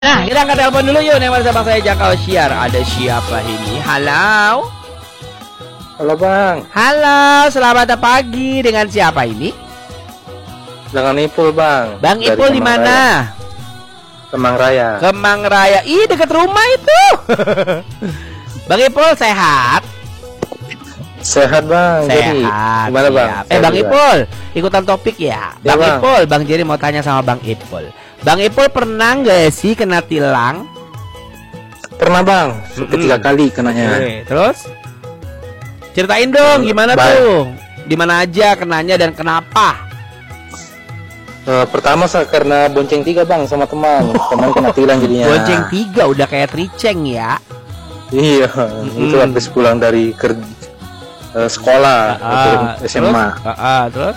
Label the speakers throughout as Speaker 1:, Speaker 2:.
Speaker 1: Nah, kita angkat telepon dulu yuk. Nama sama saya Jakal Siar. Ada siapa ini? Halo.
Speaker 2: Halo bang.
Speaker 1: Halo, selamat pagi. Dengan siapa ini?
Speaker 2: Dengan Ipul bang.
Speaker 1: Bang Ipul di mana?
Speaker 2: Kemang Raya.
Speaker 1: Kemang Raya. Ih, dekat rumah itu. Bang Ipul sehat?
Speaker 2: Sehat bang. Jadi,
Speaker 1: Sehat.
Speaker 2: gimana bang?
Speaker 1: Bang Ipul, ikutan topik ya.
Speaker 2: Ya,
Speaker 1: Bang
Speaker 2: bang.
Speaker 1: Ipul, Bang Jerry mau tanya sama Bang Ipul. Bang Ipul pernah nggak sih kena tilang?
Speaker 2: Pernah bang. Sampai 3 kali kenanya.
Speaker 1: Oke, terus? Ceritain dong gimana tuh? Di mana aja kenanya dan kenapa?
Speaker 2: Pertama saya karena bonceng 3 bang sama teman. Teman kena tilang jadinya.
Speaker 1: Bonceng 3 udah kayak triceng ya.
Speaker 2: Iya. Itu habis pulang dari sekolah turun SMA.
Speaker 1: Terus?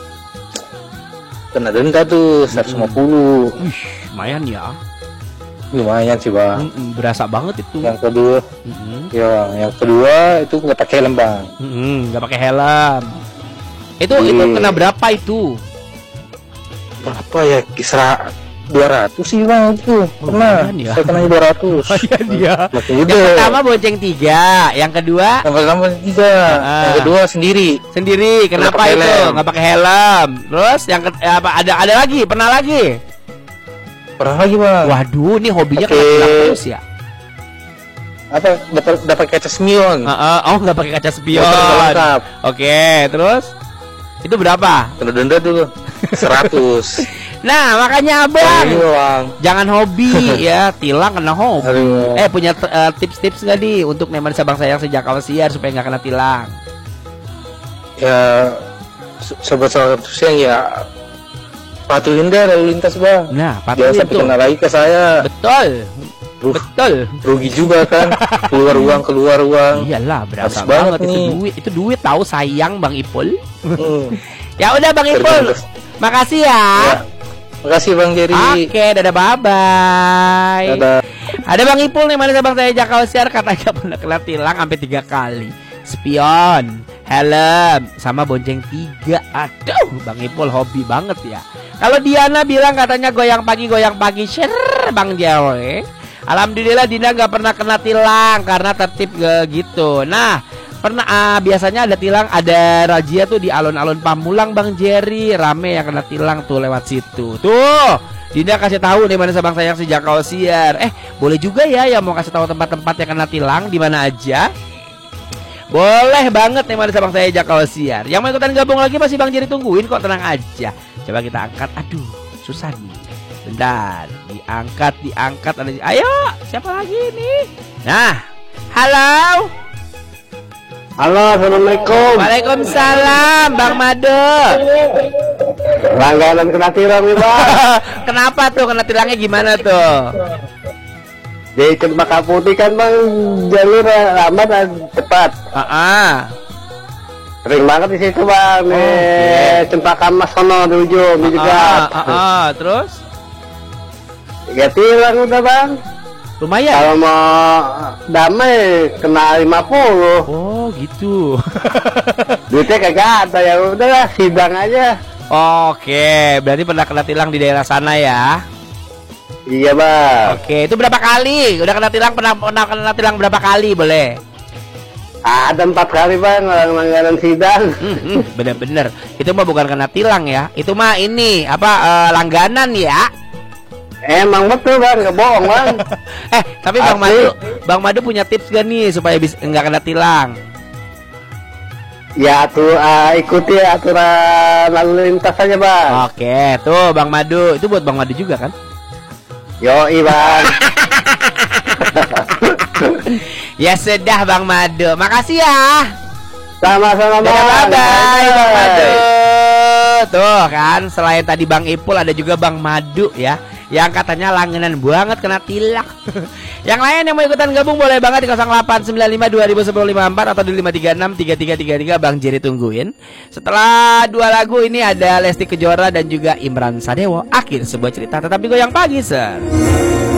Speaker 2: Kena denda tuh 150.
Speaker 1: Wih, lumayan ya.
Speaker 2: Lumayan sih bang.
Speaker 1: Berasa banget itu.
Speaker 2: Yang kedua, yang kedua itu nggak pakai helm bang.
Speaker 1: Nggak pakai helm. Itu kena berapa itu?
Speaker 2: Berapa ya? Kisah 200 sih bang itu. Pernah.
Speaker 1: Ya.
Speaker 2: Saya kenanya 200.
Speaker 1: Lumayan ya.
Speaker 2: Makin
Speaker 1: Yang
Speaker 2: gede.
Speaker 1: pertama bonceng 3, yang kedua
Speaker 2: Yang pertama 3, yang kedua sendiri.
Speaker 1: sendiri. Kenapa
Speaker 2: pakai
Speaker 1: itu?
Speaker 2: helm.
Speaker 1: Nggak pakai helm. Terus yang ada lagi? Pernah lagi?
Speaker 2: Pernah lagi bang.
Speaker 1: Waduh, ini hobinya kena
Speaker 2: Oke.
Speaker 1: tilang terus ya?
Speaker 2: Apa? Dapat kaca spion.
Speaker 1: Oh, nggak pakai kaca spion.
Speaker 2: Motor nggak lengkap.
Speaker 1: Oke, terus itu berapa?
Speaker 2: Kena denda dulu 100.
Speaker 1: Nah, makanya abang
Speaker 2: Iya bang.
Speaker 1: jangan hobi ya, tilang kena hobi.
Speaker 2: Aduh.
Speaker 1: Punya tips-tips nggak nih untuk neman sabang sayang sejak awal siar supaya nggak kena tilang?
Speaker 2: Ya sobat-sobat yang ya patuhin deh lalu lintas bang.
Speaker 1: Nah,
Speaker 2: Jangan
Speaker 1: patuhin
Speaker 2: sampai
Speaker 1: tuh.
Speaker 2: kena lagi ke saya.
Speaker 1: Betul, betul.
Speaker 2: Rugi juga kan. keluar uang.
Speaker 1: Iyalah, berasa
Speaker 2: Habis banget
Speaker 1: banget
Speaker 2: nih.
Speaker 1: itu duit tahu sayang Bang Ipul.
Speaker 2: Hmm.
Speaker 1: Ya udah Bang Ipul, makasih ya.
Speaker 2: Ya. Makasih bang Jerry.
Speaker 1: Oke, dadah bye-bye.
Speaker 2: Dadah.
Speaker 1: Ada Bang Ipul nih, mana Bang saya Jakal Siar katanya pernah kena tilang sampai 3 kali. Spion, helm, sama bonceng 3. Aduh, Bang Ipul hobi banget ya. Kalau Diana bilang katanya goyang pagi, share Bang Jawe. Alhamdulillah Dina nggak pernah kena tilang karena tertib gitu. Nah, pernah biasanya ada tilang, ada razia tuh di alun-alun Pamulang Bang Jerry, rame yang kena tilang tuh lewat situ. Tuh, Dinda kasih tahu nih mana sabang sayang si Jakal Siar. Boleh juga ya yang mau kasih tahu tempat-tempat yang kena tilang di mana aja. Boleh banget nih mana sabang saya Jakal Siar. Yang mau ikutan gabung lagi masih Bang Jerry tungguin kok, tenang aja. Coba kita angkat. Aduh, susah nih. Bentar, diangkat ada. Ayo, siapa lagi nih? Nah, halo.
Speaker 2: Halo, assalamualaikum.
Speaker 1: Waalaikumsalam, Bang Mado.
Speaker 2: Langganan kena tilang nih bang.
Speaker 1: Kenapa tuh kena tilangnya gimana tuh?
Speaker 2: Di Cempaka Putih kan bang jalur lama dan cepat. Sering banget di situ bang. Cempaka Mas sono di ujung di juga.
Speaker 1: Terus?
Speaker 2: 3 tilang udah bang.
Speaker 1: Lumayan.
Speaker 2: Kalau mau damai kena 50.
Speaker 1: Oh, gitu.
Speaker 2: Duitnya kagak ada, ya udahlah sidang aja.
Speaker 1: Oke, berarti pernah kena tilang di daerah sana ya?
Speaker 2: Iya bang.
Speaker 1: Oke, itu berapa kali? Udah kena tilang, pernah kena tilang berapa kali boleh?
Speaker 2: Ada 4 kali bang langganan sidang.
Speaker 1: Bener-bener. Itu mah bukan kena tilang ya. Itu mah ini langganan ya.
Speaker 2: Emang betul bang, nggak bohong bang.
Speaker 1: Tapi
Speaker 2: Asli.
Speaker 1: Bang Madu punya tips gak nih supaya bisa nggak kena tilang?
Speaker 2: Ya tuh ikuti aturan lalu lintas aja bang.
Speaker 1: Oke, tuh Bang Madu. Itu buat Bang Madu juga kan?
Speaker 2: Yoi bang.
Speaker 1: Ya sudah Bang Madu. Makasih ya.
Speaker 2: Sama-sama bang.
Speaker 1: Bye-bye Bang Madu. Tuh kan, selain tadi Bang Ipul ada juga Bang Madu ya, yang katanya langganan banget kena tilang. Yang lain yang mau ikutan gabung boleh banget di 0895201054 atau di 5363333. Bang Jerry tungguin. Setelah 2 lagu ini ada Lesti Kejora dan juga Imran Sadewo. Akhir sebuah cerita, tetapi goyang pagi, sir.